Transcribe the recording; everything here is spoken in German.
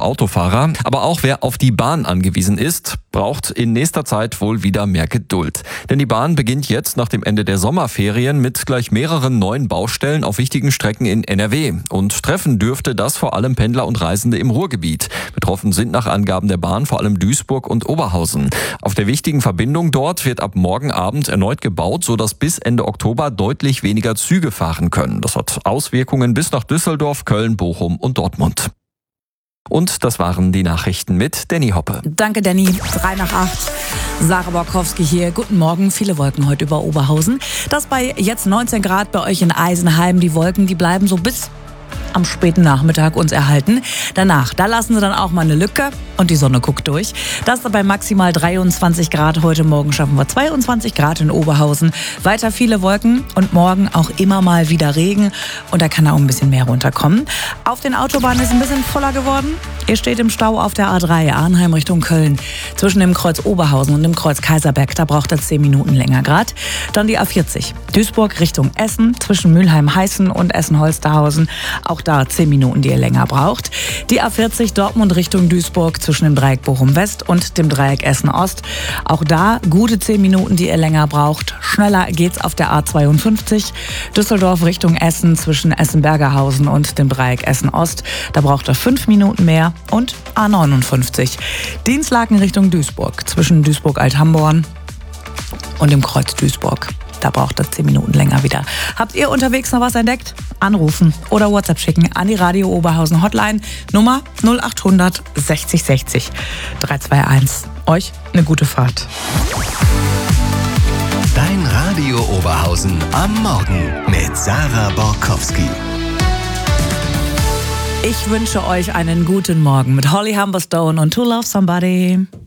Autofahrer. Aber auch wer auf die Bahn angewiesen ist, braucht in nächster Zeit wohl wieder mehr Geduld. Denn die Bahn beginnt jetzt nach dem Ende der Sommerferien mit gleich mehreren neuen Baustellen auf wichtigen Strecken in NRW. Und treffen dürfte das vor allem Pendler und Reisende im Ruhrgebiet. Betroffen sind nach Angaben der Bahn vor allem Duisburg und Oberhausen. Auf der wichtigen Verbindung dort wird ab morgen Abend erneut gebaut, sodass bis Ende Oktober deutlich weniger Züge fahren können. Das hat Auswirkungen bis nach Düsseldorf, Köln, Bochum und Dortmund. Und das waren die Nachrichten mit Danny Hoppe. Danke, Danny. 7:55. Sarah Borkowski hier. Guten Morgen. Viele Wolken heute über Oberhausen. Das bei jetzt 19 Grad bei euch in Eisenheim. Die Wolken, die bleiben so bis am späten Nachmittag uns erhalten. Danach, da lassen sie dann auch mal eine Lücke und die Sonne guckt durch. Das bei maximal 23 Grad. Heute Morgen schaffen wir 22 Grad in Oberhausen. Weiter viele Wolken und morgen auch immer mal wieder Regen. Und da kann auch ein bisschen mehr runterkommen. Auf den Autobahnen ist ein bisschen voller geworden. Ihr steht im Stau auf der A3 Arnheim Richtung Köln. Zwischen dem Kreuz Oberhausen und dem Kreuz Kaiserberg. Da braucht er 10 Minuten länger gerade. Dann die A40 Duisburg Richtung Essen. Zwischen Mülheim-Heißen und Essen-Holsterhausen. Auch da 10 Minuten, die ihr länger braucht. Die A40 Dortmund Richtung Duisburg zwischen dem Dreieck Bochum-West und dem Dreieck Essen-Ost. Auch da gute 10 Minuten, die ihr länger braucht. Schneller geht's auf der A52 Düsseldorf Richtung Essen zwischen Essen-Bergerhausen und dem Dreieck Essen-Ost. Da braucht ihr 5 Minuten mehr. Und A59 Dinslaken Richtung Duisburg zwischen Duisburg-Althamborn und dem Kreuz Duisburg. Da braucht es 10 Minuten länger wieder. Habt ihr unterwegs noch was entdeckt? Anrufen oder WhatsApp schicken an die Radio Oberhausen Hotline Nummer 0800 60 60 321. Euch eine gute Fahrt. Dein Radio Oberhausen am Morgen mit Sarah Borkowski. Ich wünsche euch einen guten Morgen mit Holly Humberstone und To Love Somebody.